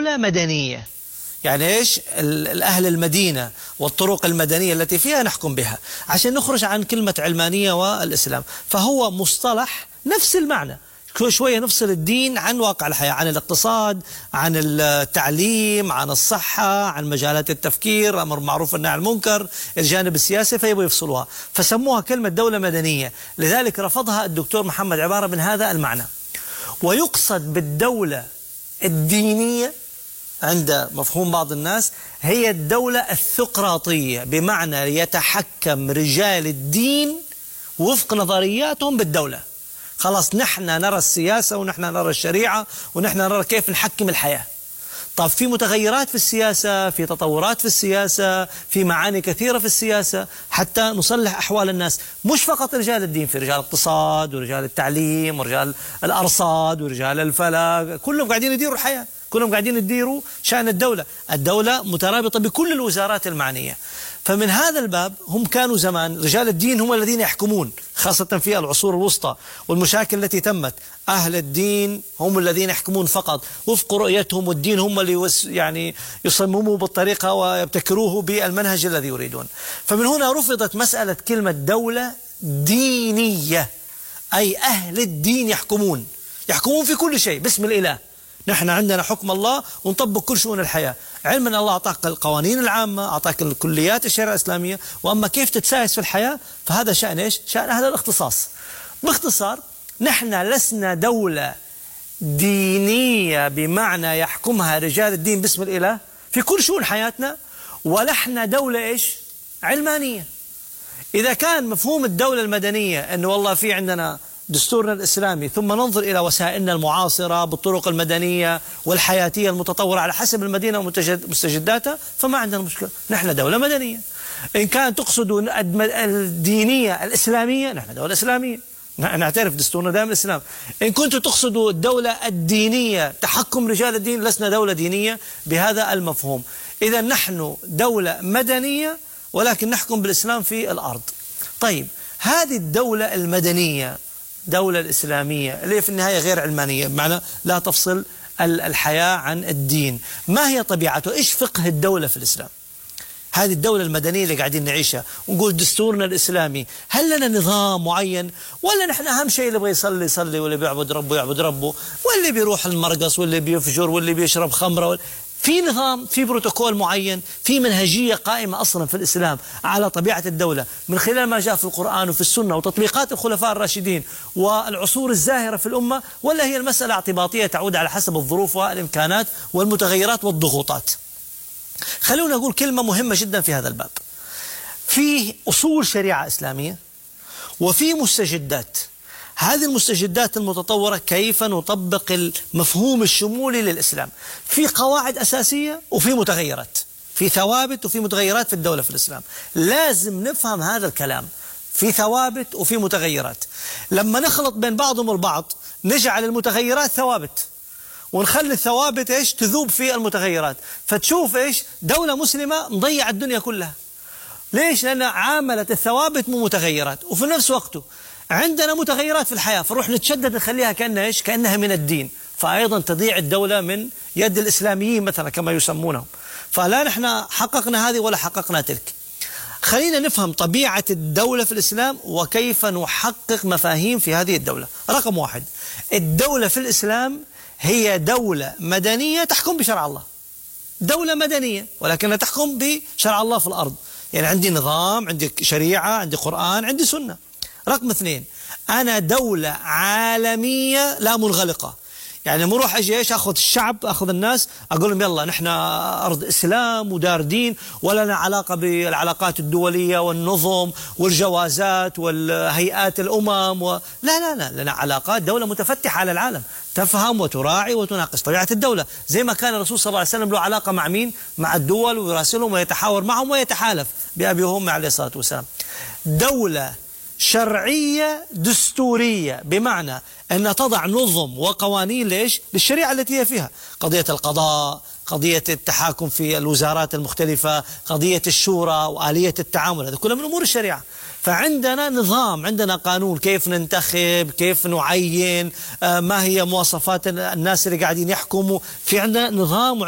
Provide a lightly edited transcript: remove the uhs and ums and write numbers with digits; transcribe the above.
دولة مدنية. يعني إيش؟ الأهل المدينة والطرق المدنية التي فيها نحكم بها، عشان نخرج عن كلمة علمانية والإسلام. فهو مصطلح نفس المعنى، شوية نفصل الدين عن واقع الحياة، عن الاقتصاد، عن التعليم، عن الصحة، عن مجالات التفكير، أمر معروف والنهي عن المنكر، الجانب السياسي، فيبغوا يفصلوها، فسموها كلمة دولة مدنية. لذلك رفضها الدكتور محمد عبارة من هذا المعنى. ويقصد بالدولة الدينية عند مفهوم بعض الناس هي الدولة الثقراطية، بمعنى يتحكم رجال الدين وفق نظرياتهم بالدولة. خلاص نحن نرى السياسة ونحن نرى الشريعة ونحن نرى كيف نحكم الحياة. طب في متغيرات في السياسة، في تطورات في السياسة، في معاني كثيرة في السياسة حتى نصلح أحوال الناس. مش فقط رجال الدين، في رجال الاقتصاد ورجال التعليم ورجال الأرصاد ورجال الفلك، كلهم قاعدين يديروا الحياة، كلهم قاعدين يديروا شأن الدولة. الدولة مترابطة بكل الوزارات المعنية. فمن هذا الباب هم كانوا زمان رجال الدين هم الذين يحكمون، خاصة في العصور الوسطى والمشاكل التي تمت. أهل الدين هم الذين يحكمون فقط وفق رؤيتهم، والدين هم اللي يعني يصمموا بالطريقة ويبتكروه بالمنهج الذي يريدون. فمن هنا رفضت مسألة كلمة دولة دينية، أي أهل الدين يحكمون في كل شيء باسم الإله. نحن عندنا حكم الله ونطبق كل شؤون الحياة. علما أن الله أعطاك القوانين العامة، أعطاك الكليات الشريعة الإسلامية، وأما كيف تتسايس في الحياة فهذا شأن إيش؟ شأن أهل الاختصاص. باختصار نحن لسنا دولة دينية بمعنى يحكمها رجال الدين باسم الإله في كل شؤون حياتنا، ولحنا دولة إيش؟ علمانية. إذا كان مفهوم الدولة المدنية أنه والله في عندنا دستورنا الإسلامي، ثم ننظر إلى وسائلنا المعاصرة بالطرق المدنية والحياتية المتطورة على حسب المدينة ومستجداتها، فما عندنا مشكلة، نحن دولة مدنية. إن كان تقصدوا الدينية الإسلامية، نحن دولة إسلامية، نعترف دستورنا دائما الإسلام. إن كنتوا تقصدوا الدولة الدينية تحكم رجال الدين، لسنا دولة دينية بهذا المفهوم. إذا نحن دولة مدنية ولكن نحكم بالإسلام في الأرض. طيب هذه الدولة المدنية، الدولة الإسلامية اللي في النهاية غير علمانية، بمعنى لا تفصل الحياة عن الدين، ما هي طبيعته؟ إيش فقه الدولة في الإسلام؟ هذه الدولة المدنية اللي قاعدين نعيشها ونقول دستورنا الإسلامي، هل لنا نظام معين؟ ولا نحن أهم شيء اللي يبغى يصلي يصلي، واللي بيعبد ربه يعبد ربه، واللي بيروح المرقص، واللي بيفجر، واللي بيشرب خمرة؟ في نظام، في بروتوكول معين، في منهجية قائمة أصلا في الإسلام على طبيعة الدولة من خلال ما جاء في القرآن وفي السنة وتطبيقات الخلفاء الراشدين والعصور الزاهرة في الأمة، ولا هي المسألة اعتباطية تعود على حسب الظروف والإمكانات والمتغيرات والضغوطات؟ خلونا نقول كلمة مهمة جدا في هذا الباب. فيه أصول شريعة إسلامية وفي مستجدات. هذه المستجدات المتطورة كيف نطبق المفهوم الشمولي للإسلام؟ في قواعد أساسية وفي متغيرات، في ثوابت وفي متغيرات في الدولة في الإسلام. لازم نفهم هذا الكلام، في ثوابت وفي متغيرات. لما نخلط بين بعضهم البعض نجعل المتغيرات ثوابت ونخلي الثوابت إيش؟ تذوب في المتغيرات، فتشوف إيش؟ دولة مسلمة مضيعة الدنيا كلها. ليش؟ لأن عاملت الثوابت مو متغيرات، وفي نفس وقته عندنا متغيرات في الحياة، فنروح نتشدد نخليها كأنها إيش؟ كأنها من الدين، فأيضا تضيع الدولة من يد الإسلاميين مثلا كما يسمونهم. فلا نحن حققنا هذه ولا حققنا تلك. خلينا نفهم طبيعة الدولة في الإسلام وكيف نحقق مفاهيم في هذه الدولة. رقم واحد، الدولة في الإسلام هي دولة مدنية تحكم بشرع الله. دولة مدنية ولكنها تحكم بشرع الله في الأرض. يعني عندي نظام، عندي شريعة، عندي قرآن، عندي سنة. رقم اثنين، أنا دولة عالمية لا منغلقة. يعني مو اروح اجي ايش اخذ الشعب، اخذ الناس اقول لهم يلا نحن ارض اسلام ودار دين، ولا لنا علاقه بالعلاقات الدوليه والنظم والجوازات والهيئات الامم لا لنا علاقات، دوله متفتحه على العالم، تفهم وتراعي وتناقش طبيعه الدوله، زي ما كان الرسول صلى الله عليه وسلم له علاقه مع مين؟ مع الدول، ويراسلهم ويتحاور معهم ويتحالف بأبي وأمي عليه الصلاه والسلام. دوله شرعية دستورية، بمعنى أن تضع نظم وقوانين ليش؟ للشريعة التي هي فيها، قضية القضاء، قضية التحاكم في الوزارات المختلفة، قضية الشورى وآلية التعامل، هذا كله من أمور الشريعة. فعندنا نظام، عندنا قانون كيف ننتخب، كيف نعين، ما هي مواصفات الناس اللي قاعدين يحكموا، في عندنا نظام